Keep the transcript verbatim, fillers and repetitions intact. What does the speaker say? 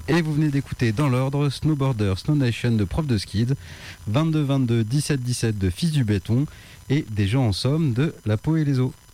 Et vous venez d'écouter dans l'ordre Snowboarder, Snow Nation de Prof de Skid, vingt-deux vingt-deux, dix-sept dix-sept de Fils du Béton et Des gens en somme de La Peau et les os.